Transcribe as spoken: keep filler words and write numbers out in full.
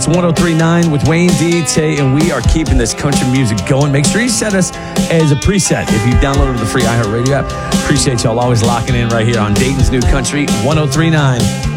one oh three point nine with Wayne D, Tay, and we are keeping this country music going. Make sure you set us as a preset if you downloaded the free iHeartRadio app. Appreciate y'all always locking in right here on Dayton's New Country one oh three point nine.